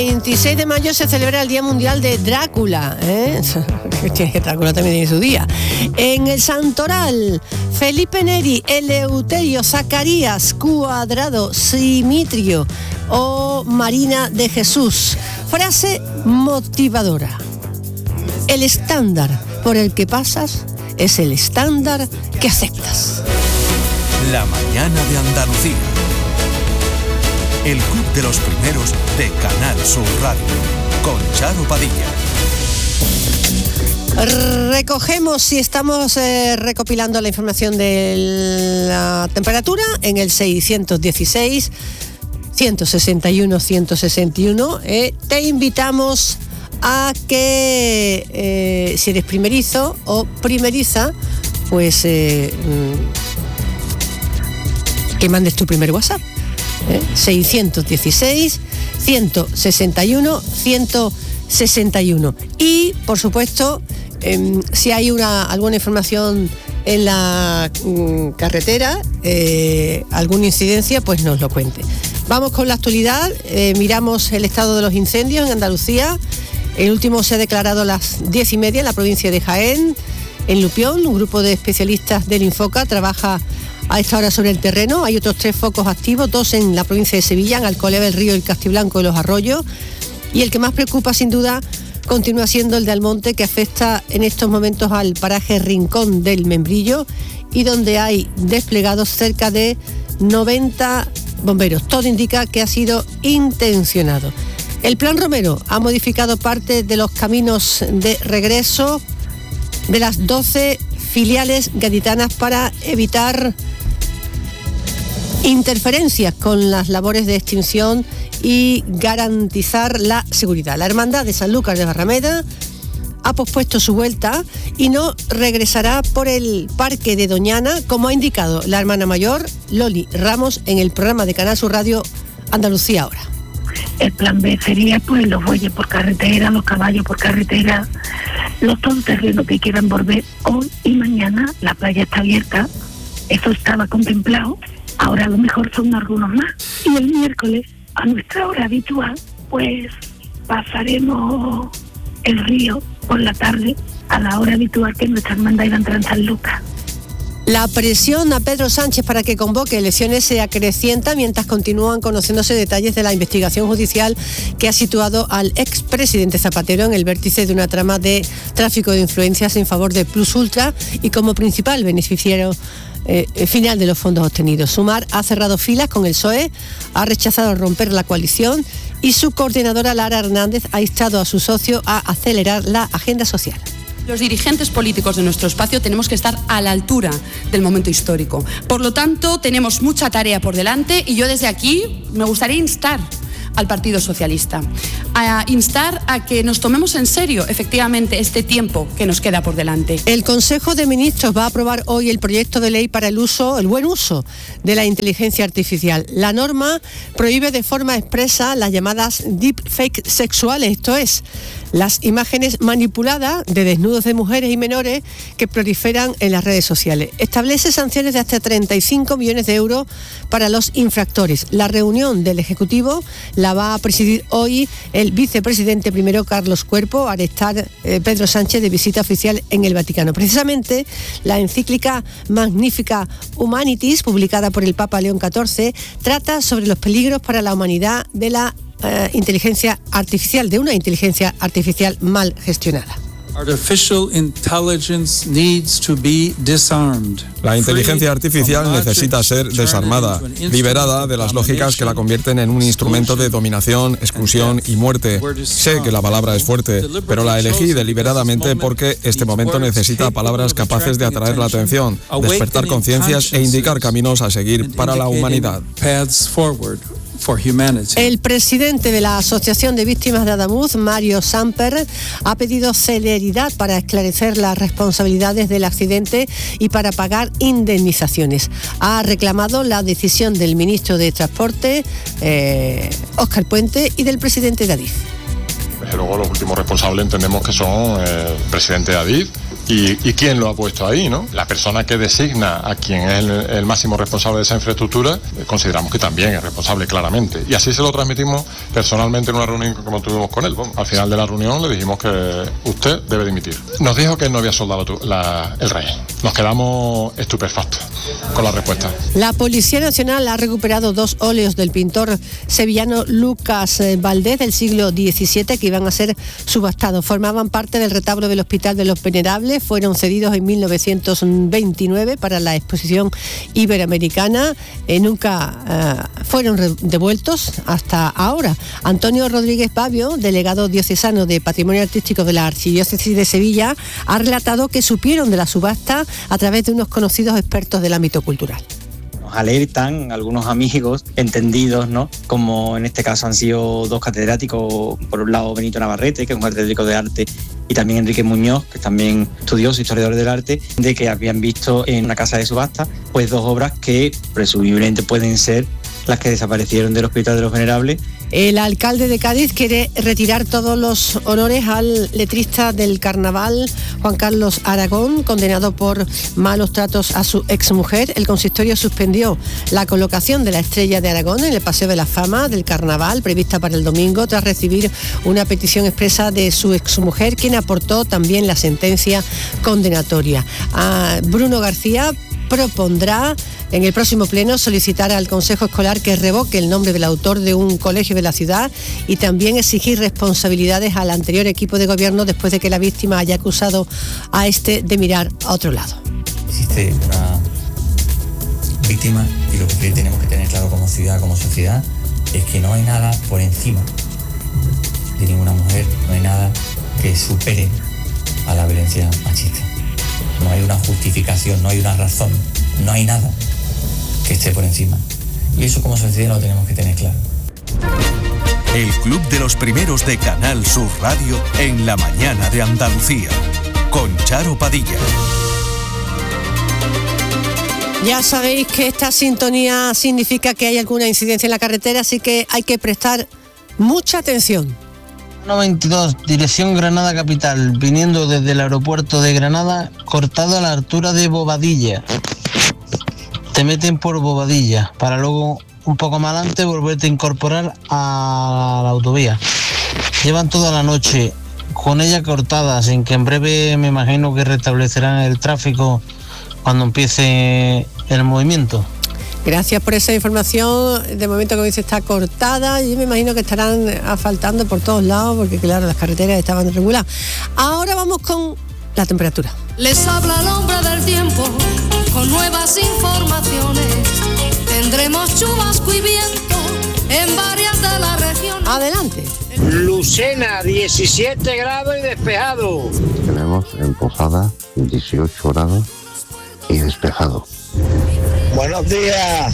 26 de mayo se celebra el Día Mundial de Drácula, Drácula también tiene su día. En el Santoral, Felipe Neri, Eleuterio, Zacarías, Cuadrado, Simitrio o Marina de Jesús. Frase motivadora: el estándar por el que pasas es el estándar que aceptas. La mañana de Andalucía. El Club de los Primeros de Canal Sur Radio, con Charo Padilla. Recogemos y estamos recopilando la información de la temperatura en el 616 161 161. Te invitamos a que si eres primerizo o primeriza, pues que mandes tu primer WhatsApp. 616 161 161. Y por supuesto, si hay alguna información en la carretera, alguna incidencia, pues nos lo cuente. Vamos con la actualidad. Miramos el estado de los incendios en Andalucía. El último se ha declarado a las 10:30 en la provincia de Jaén. En Lupión, un grupo de especialistas del Infoca trabaja a esta hora sobre el terreno. Hay otros 3 focos activos, 2 en la provincia de Sevilla, en Alcolea del Río, el Castiblanco y Los Arroyos. Y el que más preocupa, sin duda, continúa siendo el de Almonte, que afecta en estos momentos al paraje Rincón del Membrillo y donde hay desplegados cerca de 90 bomberos. Todo indica que ha sido intencionado. El Plan Romero ha modificado parte de los caminos de regreso de las 12 filiales gaditanas para evitar interferencias con las labores de extinción y garantizar la seguridad. La Hermandad de Sanlúcar de Barrameda ha pospuesto su vuelta y no regresará por el Parque de Doñana, como ha indicado la hermana mayor Loli Ramos en el programa de Canal Sur Radio Andalucía Ahora. El plan B sería pues los bueyes por carretera, los caballos por carretera, los todoterrenos que quieran volver hoy y mañana. La playa está abierta, eso estaba contemplado, ahora a lo mejor son algunos más. Y el miércoles, a nuestra hora habitual, pues pasaremos el río por la tarde a la hora habitual que nuestra hermandad iba a entrar en San Lucas. La presión a Pedro Sánchez para que convoque elecciones se acrecienta mientras continúan conociéndose detalles de la investigación judicial que ha situado al expresidente Zapatero en el vértice de una trama de tráfico de influencias en favor de Plus Ultra y como principal beneficiario final de los fondos obtenidos. Sumar ha cerrado filas con el PSOE, ha rechazado romper la coalición y su coordinadora Lara Hernández ha instado a su socio a acelerar la agenda social. Los dirigentes políticos de nuestro espacio tenemos que estar a la altura del momento histórico. Por lo tanto, tenemos mucha tarea por delante y yo desde aquí me gustaría instar al Partido Socialista, a instar a que nos tomemos en serio, efectivamente, este tiempo que nos queda por delante. El Consejo de Ministros va a aprobar hoy el proyecto de ley para el buen uso de la inteligencia artificial. La norma prohíbe de forma expresa las llamadas deepfake sexuales, esto es, las imágenes manipuladas de desnudos de mujeres y menores que proliferan en las redes sociales. Establece sanciones de hasta 35 millones de euros para los infractores. La reunión del Ejecutivo la va a presidir hoy el vicepresidente primero Carlos Cuerpo, al estar Pedro Sánchez de visita oficial en el Vaticano. Precisamente la encíclica Magnificat Humanitas, publicada por el Papa León XIV, trata sobre los peligros para la humanidad de la inteligencia artificial, de una inteligencia artificial mal gestionada. La inteligencia artificial necesita ser desarmada, liberada de las lógicas que la convierten en un instrumento de dominación, exclusión y muerte. Sé que la palabra es fuerte, pero la elegí deliberadamente porque este momento necesita palabras capaces de atraer la atención, despertar conciencias e indicar caminos a seguir para la humanidad. El presidente de la Asociación de Víctimas de Adamuz, Mario Samper, ha pedido celeridad para esclarecer las responsabilidades del accidente y para pagar indemnizaciones. Ha reclamado la decisión del ministro de Transporte, Óscar Puente, y del presidente de Adif. Desde luego los últimos responsables entendemos que son el presidente de Adif ¿Y quién lo ha puesto ahí, no? La persona que designa a quien es el máximo responsable de esa infraestructura, consideramos que también es responsable claramente. Y así se lo transmitimos personalmente en una reunión como tuvimos con él. Bueno, al final de la reunión le dijimos que usted debe dimitir. Nos dijo que no había soldado el rey. Nos quedamos estupefactos con la respuesta. La Policía Nacional ha recuperado 2 óleos del pintor sevillano Lucas Valdés del siglo XVII que iban a ser subastados. Formaban parte del retablo del Hospital de los Venerables, fueron cedidos en 1929 para la exposición iberoamericana. Nunca fueron devueltos hasta ahora. Antonio Rodríguez Pavio, delegado diocesano de Patrimonio Artístico de la Archidiócesis de Sevilla, ha relatado que supieron de la subasta a través de unos conocidos expertos del ámbito cultural. Nos alertan algunos amigos entendidos, ¿no? Como en este caso han sido 2 catedráticos, por un lado Benito Navarrete, que es un catedrático de arte, y también Enrique Muñoz, que también estudioso, historiador del arte, de que habían visto en una casa de subasta pues 2 obras que presumiblemente pueden ser las que desaparecieron del Hospital de los Venerables. El alcalde de Cádiz quiere retirar todos los honores al letrista del carnaval, Juan Carlos Aragón, condenado por malos tratos a su exmujer. El consistorio suspendió la colocación de la estrella de Aragón en el Paseo de la Fama del carnaval, prevista para el domingo, tras recibir una petición expresa de su exmujer, quien aportó también la sentencia condenatoria. Bruno García propondrá en el próximo pleno solicitar al Consejo Escolar que revoque el nombre del autor de un colegio de la ciudad y también exigir responsabilidades al anterior equipo de gobierno después de que la víctima haya acusado a este de mirar a otro lado. Existe una víctima y lo que tenemos que tener claro como ciudad, como sociedad, es que no hay nada por encima de ninguna mujer, no hay nada que supere a la violencia machista. No hay una justificación, no hay una razón, no hay nada que esté por encima. Y eso como sociedad lo tenemos que tener claro. El Club de los Primeros de Canal Sur Radio en la mañana de Andalucía, con Charo Padilla. Ya sabéis que esta sintonía significa que hay alguna incidencia en la carretera, así que hay que prestar mucha atención. 92, dirección Granada Capital, viniendo desde el aeropuerto de Granada, cortado a la altura de Bobadilla. Te meten por Bobadilla, para luego un poco más adelante volverte a incorporar a la autovía. Llevan toda la noche con ella cortada, sin que en breve me imagino que restablecerán el tráfico cuando empiece el movimiento. Gracias por esa información. De momento, como dice, está cortada. Yo me imagino que estarán asfaltando por todos lados porque, claro, las carreteras estaban reguladas. Ahora vamos con la temperatura. Les habla el hombre del tiempo con nuevas informaciones. Tendremos chubasco y viento en varias de las regiones. Adelante. Lucena, 17 grados y despejado. Tenemos en Posada 18 grados y despejado. Buenos días,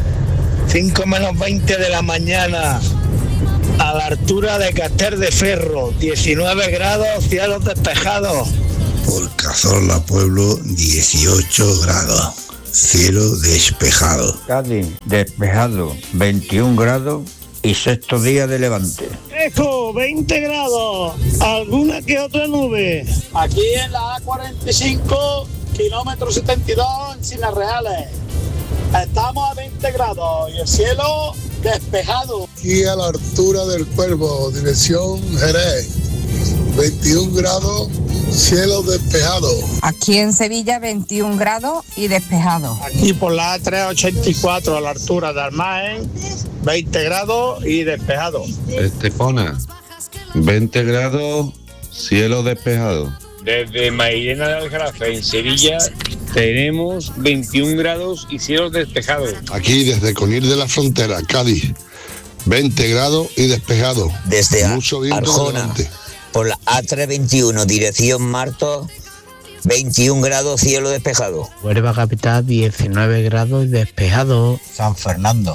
5 menos 20 de la mañana, a la altura de Casterdeferro, 19 grados, cielos despejados. Por Cazorla Pueblo, 18 grados, cielo despejado. Cádiz, despejado, 21 grados y sexto día de levante. Eco, 20 grados, alguna que otra nube. Aquí en la A45, kilómetro 72 en Cinas Reales. Estamos a 20 grados y el cielo despejado. Aquí a la altura del Cuervo, dirección Jerez, 21 grados, cielo despejado. Aquí en Sevilla 21 grados y despejado. Aquí por la A384 a la altura de Almaen, 20 grados y despejado. Estepona, 20 grados, cielo despejado. Desde Mairena de Aljarafe, en Sevilla, tenemos 21 grados y cielos despejados. Aquí desde Conil de la Frontera, Cádiz, 20 grados y despejado. Desde Arjona, por la A321, dirección Martos, 21 grados, cielo despejado. Huelva Capital, 19 grados y despejado. San Fernando,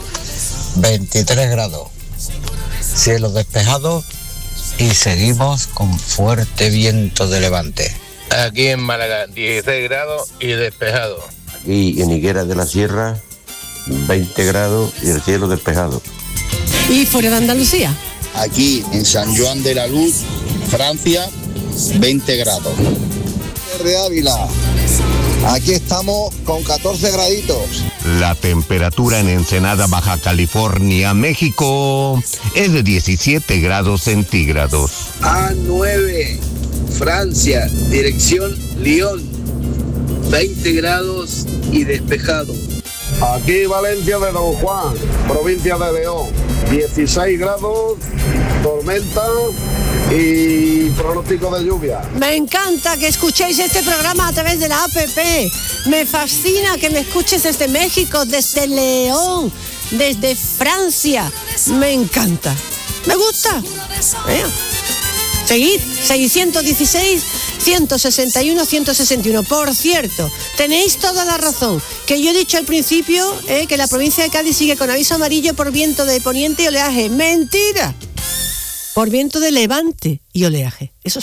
23 grados, cielo despejado. Y seguimos con fuerte viento de levante. Aquí en Málaga, 16 grados y despejado. Aquí en Higuera de la Sierra, 20 grados y el cielo despejado. ¿Y fuera de Andalucía? Aquí en San Juan de la Luz, Francia, 20 grados. de Ávila. Aquí estamos con 14 graditos. La temperatura en Ensenada, Baja California, México, es de 17 grados centígrados. A9, Francia, dirección Lyon, 20 grados y despejado. Aquí Valencia de Don Juan, provincia de León, 16 grados, tormenta y pronóstico de lluvia. Me encanta que escuchéis este programa a través de la APP. Me fascina que me escuches desde México, desde León, desde Francia. Me encanta. Me gusta. Seguid, 616 161 161. Por cierto, tenéis toda la razón, que yo he dicho al principio que la provincia de Cádiz sigue con aviso amarillo por viento de poniente y oleaje. ¡Mentira! Por viento de levante y oleaje. Eso